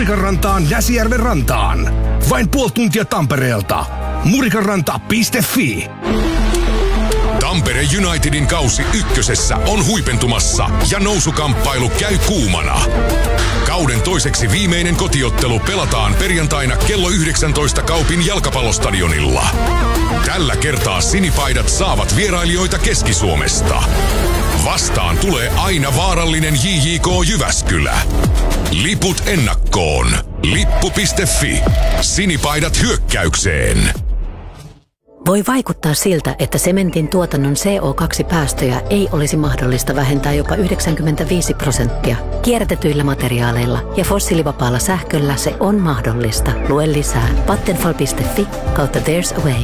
Murikanrantaan Näsijärven rantaan. Vain puoli tuntia Tampereelta. Murikanranta.fi. Tampere Unitedin kausi ykkösessä on huipentumassa ja nousukamppailu käy kuumana. Kauden toiseksi viimeinen kotiottelu pelataan perjantaina kello 19 Kaupin jalkapallostadionilla. Tällä kertaa sinipaidat saavat vierailijoita Keski-Suomesta. Vastaan tulee aina vaarallinen JJK Jyväskylä. Liput ennakkoon. Lippu.fi. Sinipaidat hyökkäykseen. Voi vaikuttaa siltä, että sementin tuotannon CO2-päästöjä ei olisi mahdollista vähentää jopa 95%. Kierrätetyillä materiaaleilla ja fossiilivapaalla sähköllä se on mahdollista. Lue lisää vattenfall.fi/there's a way.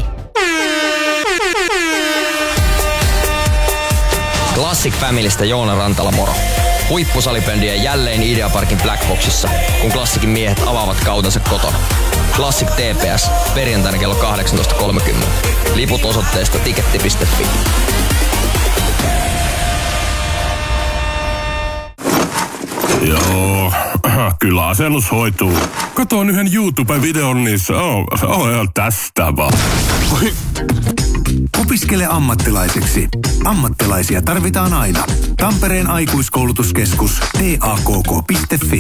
Classic Familystä Joona Rantala moro. Huippusalibändiä jälleen Ideaparkin Blackboxissa, kun Classicin miehet avaavat kautensa kotona. Classic TPS, perjantaina kello 18.30. Liput osoitteesta tiketti.fi. Joo, kyllä asennus hoituu. Katoin yhden YouTube-videon, niin se on ihan tästä vaan. Opiskele ammattilaiseksi. Ammattilaisia tarvitaan aina. Tampereen aikuiskoulutuskeskus TAKK.fi.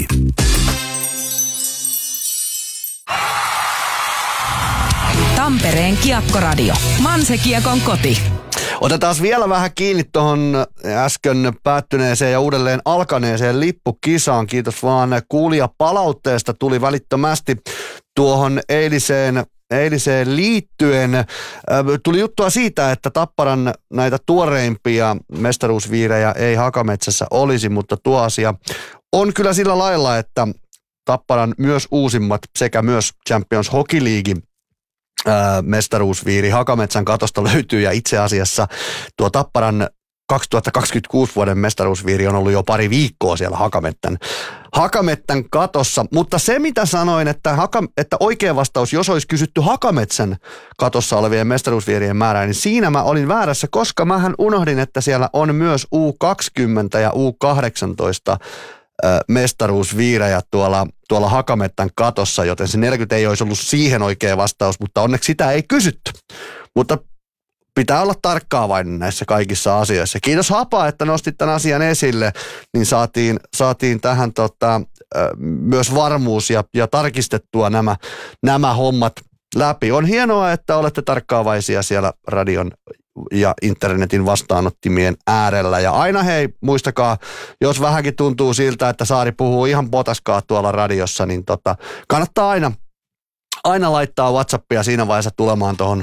Tampereen Kiekkoradio. Manse-Kiekon koti. Otetaan vielä vähän kiinni tuohon äsken päättyneeseen ja uudelleen alkaneeseen lippukisaan. Kiitos vaan kuulijapalautteesta. Tuli välittömästi tuohon eiliseen liittyen. Tuli juttua siitä, että Tapparan näitä tuoreimpia mestaruusviirejä ei Hakametsässä olisi, mutta tuo asia on kyllä sillä lailla, että Tapparan myös uusimmat sekä myös Champions Hockey League mestaruusviiri Hakametsän katosta löytyy, ja itse asiassa tuo Tapparan 2026 vuoden mestaruusviiri on ollut jo pari viikkoa siellä Hakamettän katossa, mutta se mitä sanoin, että oikea vastaus, jos olisi kysytty Hakametsän katossa olevien mestaruusviirien määrää, niin siinä mä olin väärässä, koska mähän unohdin, että siellä on myös U20 ja U18 mestaruusviirejä tuolla Hakamettän katossa, joten se 40 ei olisi ollut siihen oikea vastaus, mutta onneksi sitä ei kysytty. Mutta pitää olla tarkkaavainen näissä kaikissa asioissa. Kiitos Hapa, että nostit tämän asian esille, niin saatiin tähän myös varmuus ja tarkistettua nämä hommat läpi. On hienoa, että olette tarkkaavaisia siellä radion ja internetin vastaanottimien äärellä. Ja aina hei, muistakaa, jos vähänkin tuntuu siltä, että Saari puhuu ihan potaskaa tuolla radiossa, niin kannattaa aina laittaa WhatsAppia siinä vaiheessa tulemaan tuohon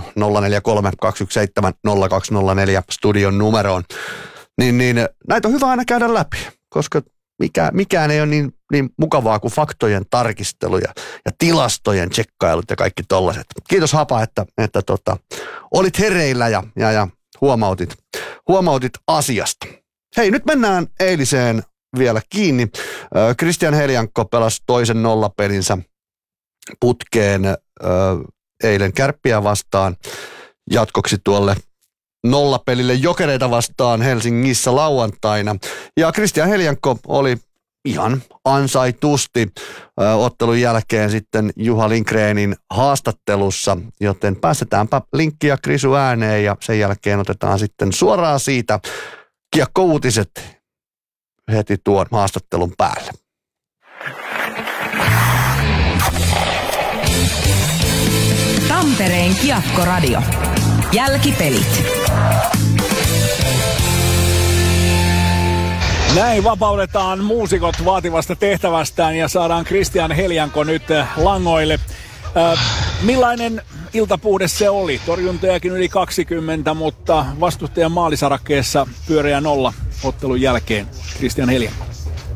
043-217-0204 studion numeroon. Niin näitä on hyvä aina käydä läpi, koska mikään ei ole niin mukavaa kuin faktojen tarkistelu ja tilastojen tsekkailut ja kaikki tollaiset. Kiitos Hapa, että olit hereillä ja huomautit asiasta. Hei, nyt mennään eiliseen vielä kiinni. Christian Heliankko pelasi toisen nollapelinsä putkeen eilen Kärppiä vastaan. Jatkoksi tuolle nollapelille Jokereita vastaan Helsingissä lauantaina. Ja Christian Heliankko oli ihan ansaitusti ottelun jälkeen sitten Juha Lindgrenin haastattelussa, joten päästetäänpä Linkki ja Krisu ääneen ja sen jälkeen otetaan sitten suoraan siitä Kiekko-uutiset heti tuon haastattelun päälle. Tampereen Kiekkoradio. Jälkipelit. Näin vapautetaan muusikot vaativasta tehtävästään ja saadaan Christian Heliankko nyt langoille. Millainen iltapuhde se oli? Torjuntojakin yli 20, mutta vastustajan maalisarakkeessa pyöreä nolla ottelun jälkeen. Christian Heliankko.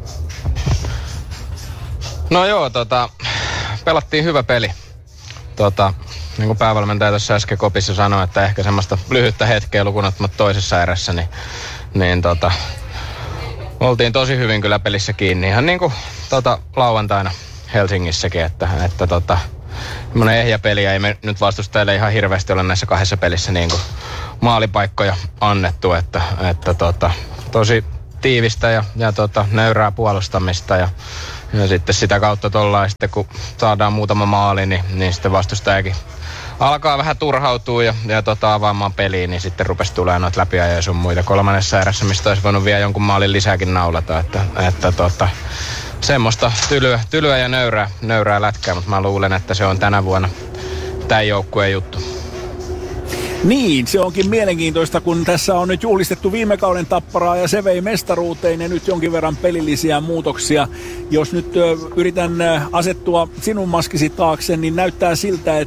No joo, pelattiin hyvä peli. Niin kuin päävalmentaja tuossa äsken kopissa sanoi, että ehkä semmoista lyhyttä hetkeä lukunottamatta toisessa erässä, niin oltiin tosi hyvin kyllä pelissä kiinni. Ihan niin kuin lauantaina Helsingissäkin, että semmoinen ehjä peli ei me nyt vastustajille ihan hirveästi ole näissä kahdessa pelissä niin kuin maalipaikkoja annettu, että tosi tiivistä ja nöyrää puolustamista ja Ja sitten sitä kautta tollaan sitten kun saadaan muutama maali, niin sitten vastustajakin alkaa vähän turhautua ja avaamaan peliin, niin sitten rupesi tulemaan noita läpiajoja sun muita kolmannessa erässä, mistä olisi voinut vielä jonkun maalin lisääkin naulata. Että semmoista tylyä ja nöyrää lätkää, mutta mä luulen, että se on tänä vuonna tämän joukkueen juttu. Niin, se onkin mielenkiintoista, kun tässä on nyt juhlistettu viime kauden Tapparaa ja se vei mestaruuteen ja nyt jonkin verran pelillisiä muutoksia. Jos nyt yritän asettua sinun maskisi taakse, niin näyttää siltä,